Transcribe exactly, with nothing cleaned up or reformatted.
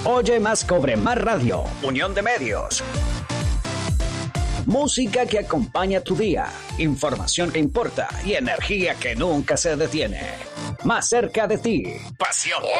Oye más, cobre más radio. Unión de medios. Música que acompaña tu día, información que importa y energía que nunca se detiene. Más cerca de ti. Pasión.